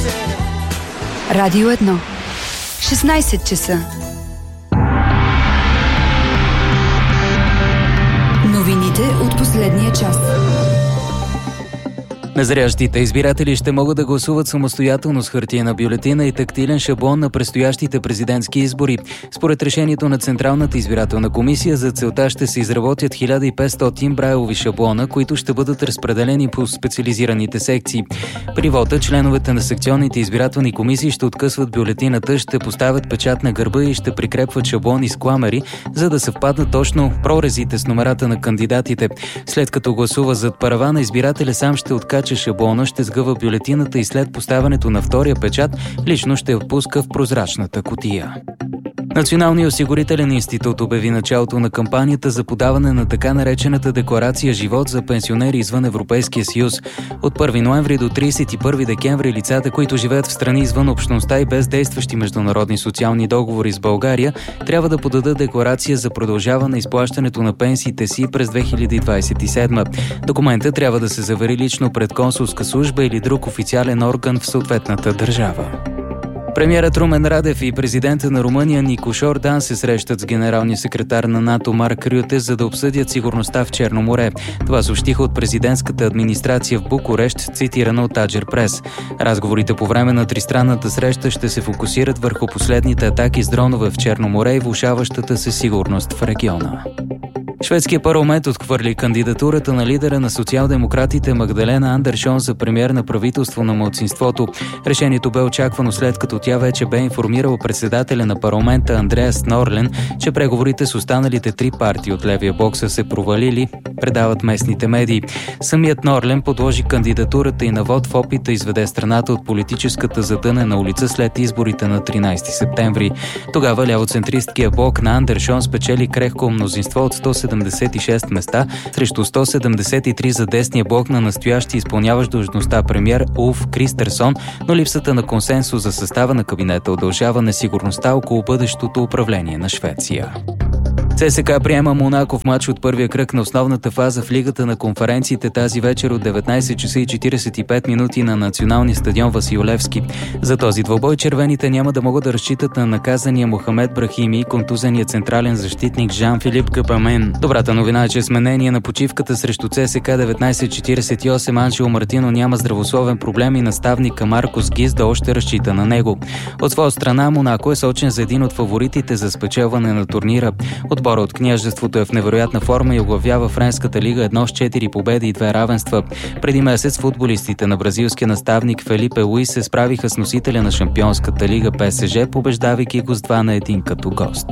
Радио 1. 16 часа. Новините от последния час. Незрящите избиратели ще могат да гласуват самостоятелно с хартиена бюлетина и тактилен шаблон на предстоящите президентски избори. Според решението на Централната избирателна комисия, за целта ще се изработят 1500 брайлови шаблона, които ще бъдат разпределени по специализираните секции. При вота членовете на секционните избирателни комисии ще откъсват бюлетината, ще поставят печат на гърба и ще прикрепват шаблони с кламери, за да съвпаднат точно прорезите с номерата на кандидатите. След като гласува зад паравана, избирателя сам ще откача шаблона, ще сгъва бюлетината и след поставянето на втория печат лично ще я пуска в прозрачната кутия. Националният осигурителен институт обяви началото на кампанията за подаване на така наречената декларация живот за пенсионери извън Европейския съюз. От 1 ноември до 31 декември лицата, които живеят в страни извън общността и без действащи международни социални договори с България, трябва да подадат декларация за продължаване изплащането на пенсиите си през 2027. Документът трябва да се завери лично пред консулска служба или друг официален орган в съответната държава. Премиерът Румен Радев и президента на Румъния Никош Ордан се срещат с генералния секретар на НАТО Марк Рюте, за да обсъдят сигурността в Черно море. Това съобщиха от президентската администрация в Букурещ, цитирано от Аджер Прес. Разговорите по време на тристранната среща ще се фокусират върху последните атаки с дронове в Черно море и влошаващата се сигурност в региона. Шведският парламент отхвърли кандидатурата на лидера на социал-демократите Магдалена Андершон за премиер на правителство на малцинството. Решението бе очаквано, след като тя вече бе информирала председателя на парламента Андреас Норлен, че преговорите с останалите три партии от левия блок са се провалили, предават местните медии. Самият Норлен подложи кандидатурата и на вод в опит да изведе страната от политическата задънена улица след изборите на 13 септември. Тогава лявоцентристкия блок на Андершон спечели крехко мнозинство от 176 места срещу 173 за десния блок на настоящи изпълняващ длъжността премиер Улф Кристерсон, но липсата на консенсус за състава на кабинета удължава несигурността около бъдещото управление на Швеция. ЦСКА приема Монако в матч от първия кръг на основната фаза в Лигата на конференциите тази вечер от 19 часа и 45 минути на националния стадион Васил Левски. За този двобой червените няма да могат да разчитат на наказания Мохамед Брахими и контузения централен защитник Жан-Филип Гапамен. Добрата новина е, че с мнение на почивката срещу ЦСКА 1948 Анжело Мартино няма здравословен проблем и наставника Маркос Гизда още разчита на него. От своя страна Монако е сочен за един от фаворитите за спечелване на турнира. Отбора от княжеството е в невероятна форма и оглавява Френската лига 1 с 4 победи и 2 равенства. Преди месец футболистите на бразилския наставник Фелипе Луис се справиха с носителя на Шампионската лига ПСЖ, побеждавайки го с 2-1 като гост.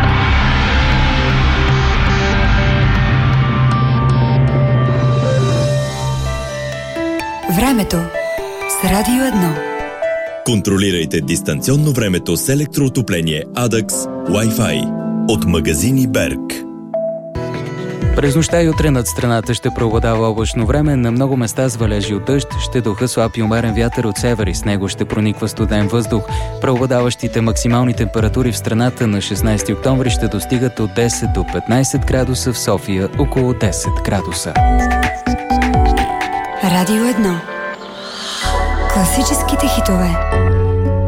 Времето с Радио 1. Контролирайте дистанционно времето с електроотопление Adax Wi-Fi от магазини Берг. През нощта и утре над страната ще преобладава облачно време, на много места с валежи от дъжд, ще духа слаб и умерен вятър от север и с него ще прониква студен въздух. Преобладаващите максимални температури в страната на 16 октомври ще достигат от 10 до 15 градуса, в София около 10 градуса. Радио 1. Класическите хитове.